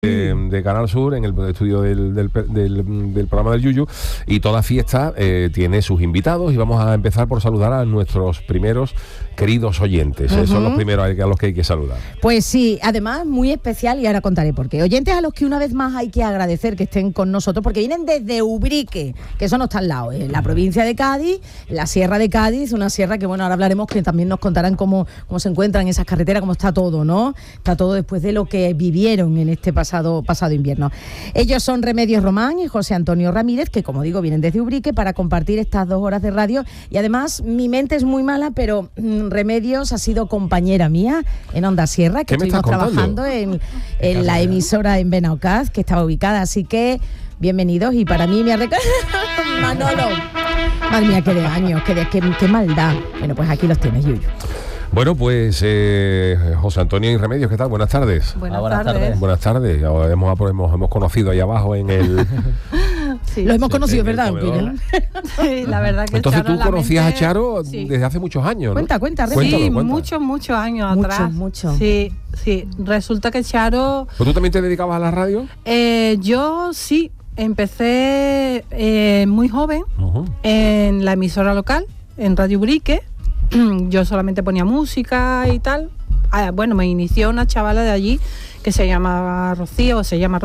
de Canal Sur, en el estudio del programa del Yuyu, y toda fiesta tiene sus invitados, y vamos a empezar por saludar a nuestros primeros queridos oyentes. Son los primeros a los que hay que saludar. Pues sí, además muy especial, y ahora contaré por qué. Oyentes a los que una vez más hay que agradecer que estén con nosotros, porque vienen desde Ubrique, que eso no está al lado, en la provincia de Cádiz, la Sierra de Cádiz, una sierra que, bueno, ahora hablaremos, que también nos contarán cómo se encuentran esas carreteras, cómo está todo, ¿no? Está todo después de lo que vivieron en este pasado invierno. Ellos son Remedios Román y José Antonio Ramírez, que, como digo, vienen desde Ubrique para compartir estas 2 horas de radio. Y además, mi mente es muy mala, pero Remedios ha sido compañera mía en Onda Sierra, que estuvimos trabajando en la emisora en Benaocaz, que estaba ubicada. Así que, bienvenidos. Y para mí me ha Manolo. Madre mía, qué de años, qué maldad. Bueno, pues aquí los tienes, Yuyu. Bueno, pues José Antonio y Remedios, ¿qué tal? Buenas tardes. Buenas tardes. Buenas tardes. Hemos conocido ahí abajo en el... Sí. Lo hemos conocido, ¿verdad? Sí, la verdad que entonces Charo, tú conocías a Charo sí, desde hace muchos años, ¿no? Cuenta, sí, muchos años atrás. Mucho. Sí. Resulta que Charo... ¿Pues tú también te dedicabas a la radio? Yo sí, empecé muy joven en la emisora local, en Radio Ubrique. Yo solamente ponía música y tal. Bueno, me inició una chavala de allí que se llama Rocío.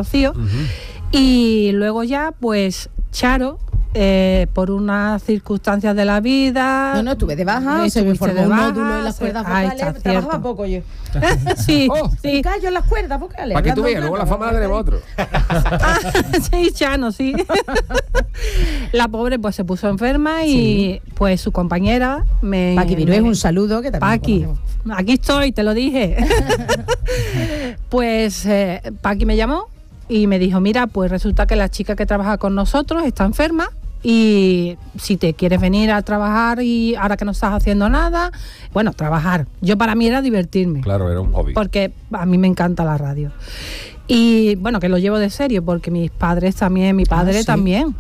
Y luego ya, pues, Charo, por unas circunstancias de la vida... No, estuve de baja, se me formó un nódulo en las cuerdas vocales. Trabajaba poco yo. Sí. Callo en las cuerdas vocales. Para que tú veas, luego la fama la tenemos otro. Sí, Chano, sí. La pobre pues se puso enferma y pues su compañera Paqui Virués, un saludo. Que Paqui, aquí estoy, te lo dije. Pues Paqui me llamó y me dijo, mira, pues resulta que la chica que trabaja con nosotros está enferma, y si te quieres venir a trabajar, y ahora que no estás haciendo nada, bueno, trabajar. Yo, para mí era divertirme. Claro, era un hobby. Porque a mí me encanta la radio. Y bueno, que lo llevo de serio, porque mi padre también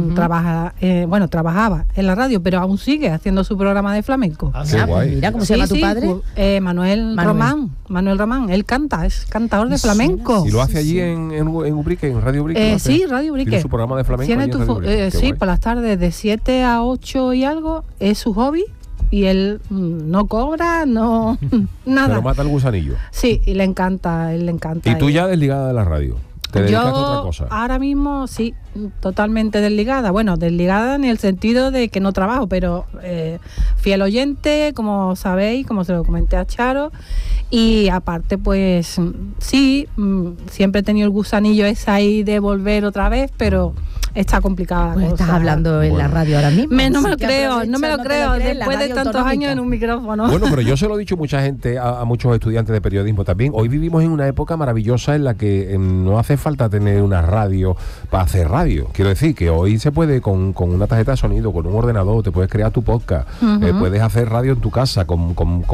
trabajaba en la radio, pero aún sigue haciendo su programa de flamenco. Qué guay. Mira, ¿cómo se llama tu padre? Manuel Román, él canta, es cantador de flamenco. ¿Y lo hace allí en Ubrique, en Radio Ubrique? Sí, Radio Ubrique. ¿Tiene su programa de flamenco? Sí, por las tardes de 7 a 8 y algo, es su hobby. Y él no cobra, no nada. Pero mata el gusanillo. Sí, y le encanta. ¿Y tú ya desligada de la radio? ¿Te dedicas a otra cosa? Ahora mismo sí, totalmente desligada. Bueno, desligada en el sentido de que no trabajo, pero fiel oyente, como sabéis, como se lo comenté a Charo. Y aparte, pues sí, siempre he tenido el gusanillo ese ahí de volver otra vez, pero está complicada. Pues estás hablando en la radio ahora mismo. No me lo creo, después de tantos años en un micrófono. Bueno, pero yo se lo he dicho mucha gente, a muchos estudiantes de periodismo también. Hoy vivimos en una época maravillosa en la que no hace falta tener una radio para hacer radio. Quiero decir que hoy se puede, con una tarjeta de sonido, con un ordenador, te puedes crear tu podcast, puedes hacer radio en tu casa con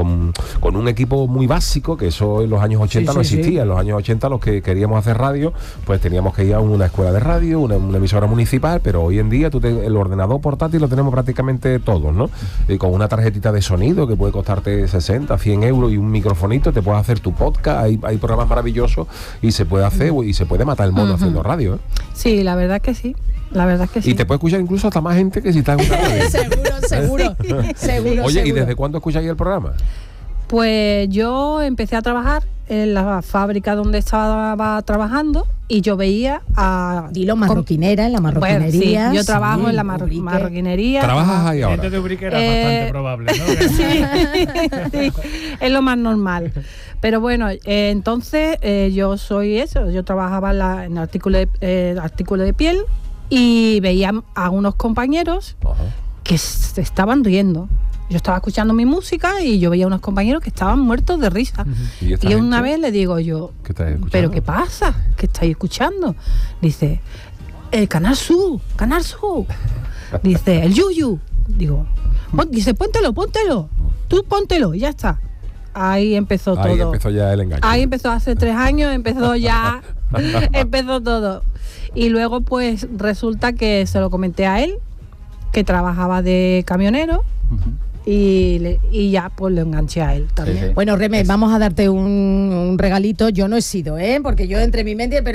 un equipo muy básico, que eso en los años 80 no existía. Sí. En los años 80 los que queríamos hacer radio, pues teníamos que ir a una escuela de radio, una emisora municipal, pero hoy en día el ordenador portátil lo tenemos prácticamente todos, ¿no? Y con una tarjetita de sonido que puede costarte 60, 100 euros y un microfonito, te puedes hacer tu podcast. Hay programas maravillosos y se puede hacer y se puede matar el mono haciendo radio, ¿eh? Sí, la verdad que sí. Y te puede escuchar incluso hasta más gente que si está en una radio. Seguro. Oye, ¿y desde cuándo escucháis el programa? Pues yo empecé a trabajar en la fábrica donde estaba trabajando, y yo veía a... Dilo, marroquinera, en la marroquinería. Bueno, sí, yo trabajo en la marroquinería. ¿Trabajas ahí ahora? Gente de Ubrique era bastante probable, ¿no? Sí, es lo más normal. Pero bueno, entonces yo soy eso. Yo trabajaba en artículo de piel, y veía a unos compañeros que se estaban riendo. Yo estaba escuchando mi música y yo veía a unos compañeros que estaban muertos de risa. Y una vez le digo yo, ¿pero qué pasa? ¿Qué estáis escuchando? Dice, Canal Sur. Dice, el Yuyu. Digo, dice, póntelo. Tú póntelo y ya está. Ahí empezó todo. Ahí empezó ya el engaño. Ahí empezó hace 3 años, empezó todo. Y luego pues resulta que se lo comenté a él, que trabajaba de camionero. y ya pues lo enganché a él también. Bueno, Remé, vamos a darte un regalito. Yo no he sido, porque yo entre mi mente, pero